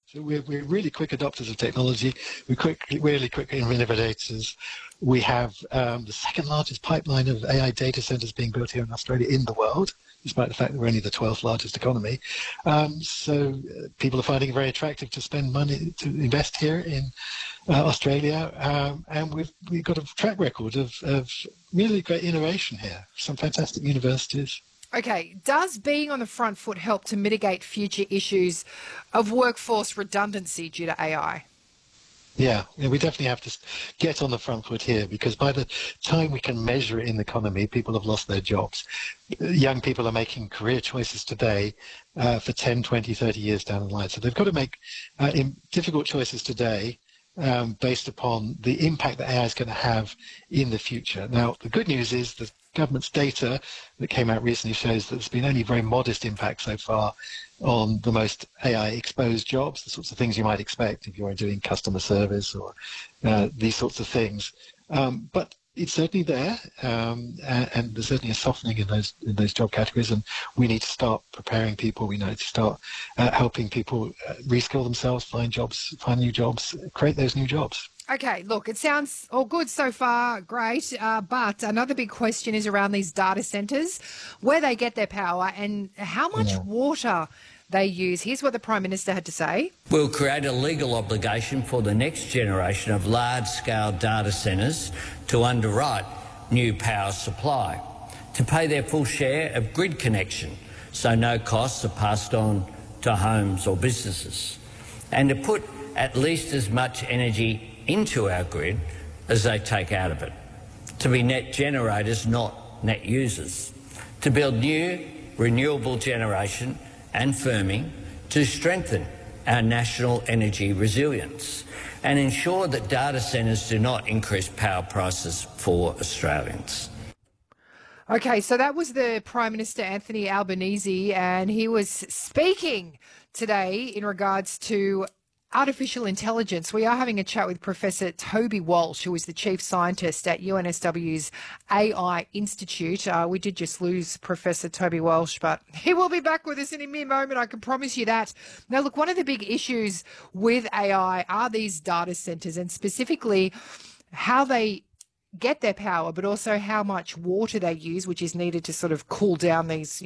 So we're really quick adopters of technology. Really quick innovators. We have the second largest pipeline of AI data centers being built here in Australia in the world, despite the fact that we're only the 12th largest economy. So people are finding it very attractive to spend money to invest here in Australia. And we've got a track record of really great innovation here. Some fantastic universities. Okay, does being on the front foot help to mitigate future issues of workforce redundancy due to AI? Yeah, we definitely have to get on the front foot here, because by the time we can measure it in the economy, people have lost their jobs. Young people are making career choices today for 10, 20, 30 years down the line. So they've got to make difficult choices today based upon the impact that AI is going to have in the future. Now, the good news is the government's data that came out recently shows that there's been only very modest impact so far on the most AI-exposed jobs, the sorts of things you might expect if you're doing customer service or these sorts of things. But it's certainly there, and there's certainly a softening in those job categories, and we need to start preparing people. We need to start helping people reskill themselves, find jobs, find new jobs, create those new jobs. Okay, look, it sounds all good so far, great, but another big question is around these data centres, where they get their power and how much water they use. Here's what the Prime Minister had to say. We'll create a legal obligation for the next generation of large-scale data centres to underwrite new power supply, to pay their full share of grid connection so no costs are passed on to homes or businesses, and to put at least as much energy into our grid as they take out of it, to be net generators, not net users, to build new renewable generation and firming to strengthen our national energy resilience and ensure that data centres do not increase power prices for Australians. Okay, so that was the Prime Minister, Anthony Albanese, and he was speaking today in regards to artificial intelligence. We are having a chat with Professor Toby Walsh, who is the Chief Scientist at UNSW's AI Institute. We did just lose Professor Toby Walsh, but he will be back with us in a mere moment, I can promise you that. Now, look, one of the big issues with AI are these data centres, and specifically how they get their power, but also how much water they use, which is needed to sort of cool down these,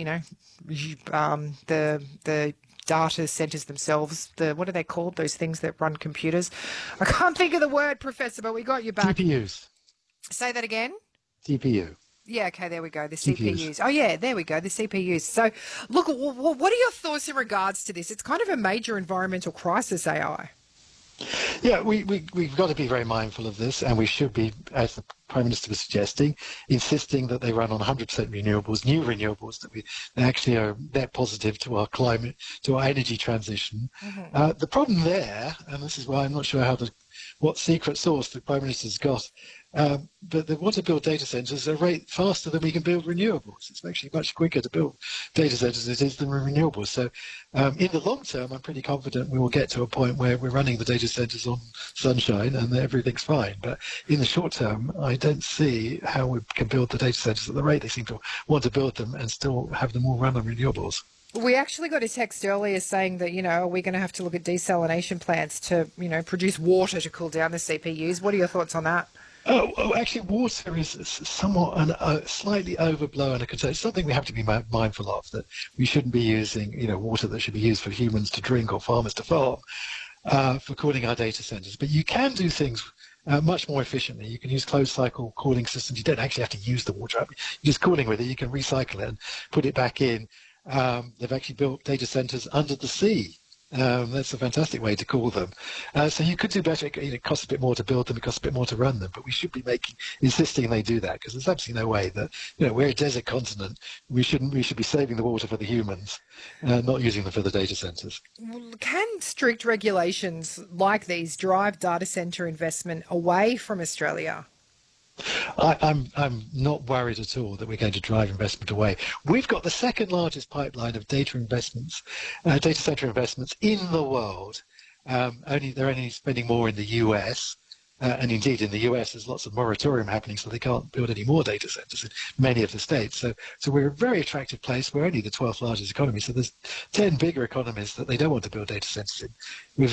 the data centres themselves. What are they called? Those things that run computers. I can't think of the word, Professor, but we got you back. GPUs. Say that again. CPU. Yeah, okay, there we go. The CPUs. Oh, yeah, there we go. The CPUs. So, look, what are your thoughts in regards to this? It's kind of a major environmental crisis, AI. Yeah, we've got to be very mindful of this, and we should be, as the Prime Minister was suggesting, insisting that they run on 100% renewables, new renewables, that they actually are net positive to our climate, to our energy transition. Mm-hmm. The problem there, and this is why I'm not sure what secret sauce the Prime Minister's got, but they want to build data centres at a rate faster than we can build renewables. It's actually much quicker to build data centres as it is than renewables. So in the long term, I'm pretty confident we will get to a point where we're running the data centres on sunshine and everything's fine. But in the short term, I don't see how we can build the data centres at the rate they seem to want to build them and still have them all run on renewables. We actually got a text earlier saying that, are we going to have to look at desalination plants to, produce water to cool down the CPUs? What are your thoughts on that? Oh, actually, water is somewhat slightly overblown a concern. It's something we have to be mindful of, that we shouldn't be using, water that should be used for humans to drink or farmers to farm for cooling our data centers. But you can do things much more efficiently. You can use closed cycle cooling systems. You don't actually have to use the water up. You're just cooling with it. You can recycle it and put it back in. They've actually built data centers under the sea. That's a fantastic way to cool them. So you could do better. It costs a bit more to build them. It costs a bit more to run them. But we should be insisting they do that, because there's absolutely no way that, we're a desert continent. We should be saving the water for the humans, not using them for the data centers. Can strict regulations like these drive data center investment away from Australia? I'm not worried at all that we're going to drive investment away. We've got the second largest pipeline of data center investments in the world. They're only spending more in the US. And indeed, in the US, there's lots of moratorium happening, so they can't build any more data centers in many of the states. So we're a very attractive place. We're only the 12th largest economy. So there's 10 bigger economies that they don't want to build data centers in. We've